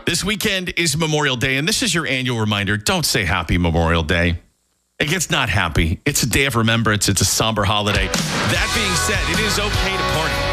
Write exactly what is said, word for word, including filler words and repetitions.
This weekend is Memorial Day, and this is your annual reminder. Don't say Happy Memorial Day. It's not happy. It's a day of remembrance. It's a somber holiday. That being said, it is okay to party.